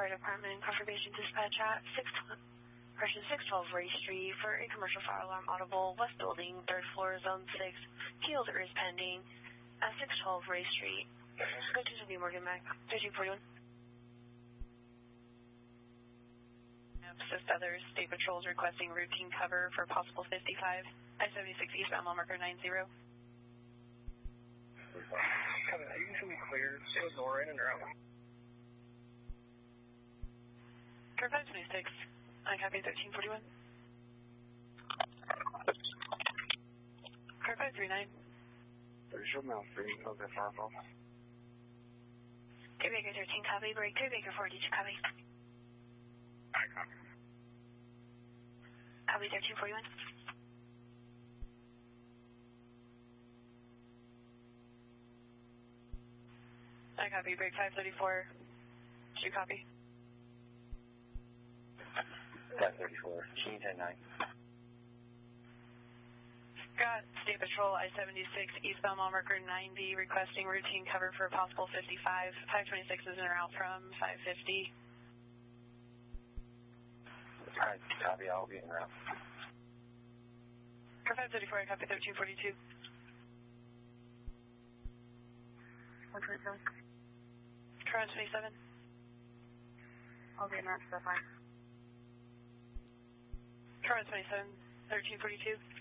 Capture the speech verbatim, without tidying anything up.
Fire Department, confirmation dispatch at six twelve Ray Street for a commercial fire alarm audible, west building, third floor, zone six. Key holder is pending at six twelve Ray Street. Go to W Morgan Mac, thirteen forty-one. Assist others, State Patrols requesting routine cover for possible fifty-five, I seventy-six eastbound mile marker nine zero. Coming out, usually clear, so door in and out. Car five twenty-six, I copy thirteen forty-one. Car five thirty-nine. Visual Mount three, okay, Fireball. two Baker thirteen, copy, break two Baker four, did you copy? I copy. Copy thirteen forty-one. I copy, break five thirty-four. Did you copy? five thirty-four, Gene ten nine. Got State Patrol I seventy-six eastbound mile marker nine B requesting routine cover for possible fifty-five. five twenty-six is en route from five fifty. Alright, copy, I'll be en route. Car five thirty-four, I copy thirteen forty-two. one twenty-seven. Car one twenty-seven. I'll be in route to the fire. Car one twenty-seven, thirteen forty-two.